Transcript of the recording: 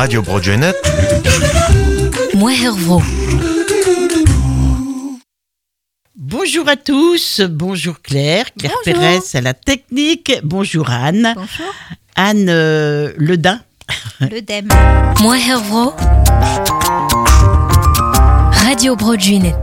Radio Broadwaynet. Moi Hervro. Bonjour à tous, bonjour Claire Pérez à la technique, bonjour Anne. Bonjour. Anne Ledin. Le DEM. Moi Hervro. Radio Broadwaynet.